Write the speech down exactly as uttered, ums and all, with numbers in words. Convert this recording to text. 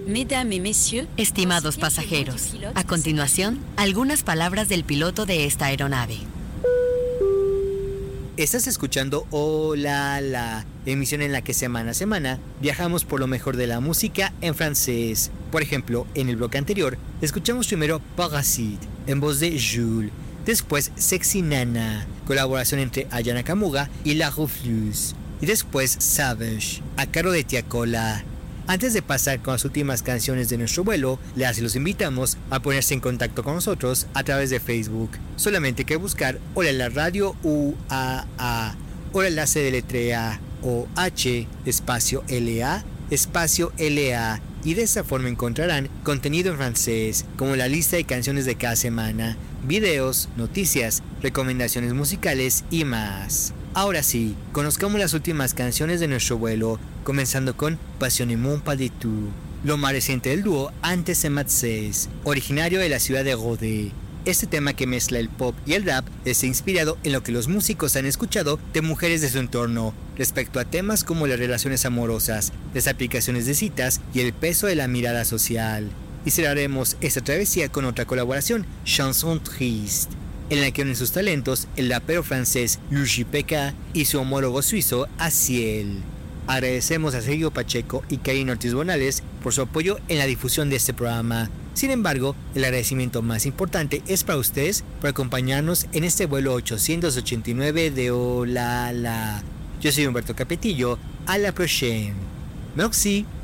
Mesdames et messieurs, estimados pasajeros, a continuación, algunas palabras del piloto de esta aeronave. Estás escuchando Hola La, emisión en la que semana a semana viajamos por lo mejor de la música en francés. Por ejemplo, en el bloque anterior, escuchamos primero Parasite, en voz de Jules. Después Sexy Nana, colaboración entre Ayana Kamuga y La Reflux. Y después Savage, a cargo de Tiakola. Antes de pasar con las últimas canciones de nuestro vuelo, les los invitamos a ponerse en contacto con nosotros a través de Facebook. Solamente hay que buscar Hola La Radio U A A. Hola La se deletrea O H espacio L A espacio L A. Y de esa forma encontrarán contenido en francés, como la lista de canciones de cada semana, videos, noticias, recomendaciones musicales y más. Ahora sí, conozcamos las últimas canciones de nuestro vuelo, comenzando con Passionnément pas du tout, lo más reciente del dúo Antes et Matzes, originario de la ciudad de Rodez. Este tema, que mezcla el pop y el rap, está inspirado en lo que los músicos han escuchado de mujeres de su entorno, respecto a temas como las relaciones amorosas, las aplicaciones de citas y el peso de la mirada social. Y cerraremos esta travesía con otra colaboración, Chanson Triste, en la que unen sus talentos el rapero francés Luigi P K y su homólogo suizo Aziel. Agradecemos a Sergio Pacheco y Karina Ortiz Bonales por su apoyo en la difusión de este programa. Sin embargo, el agradecimiento más importante es para ustedes por acompañarnos en este vuelo ochocientos ochenta y nueve de Hola La. Yo soy Humberto Capetillo. A la prochaine. Merci.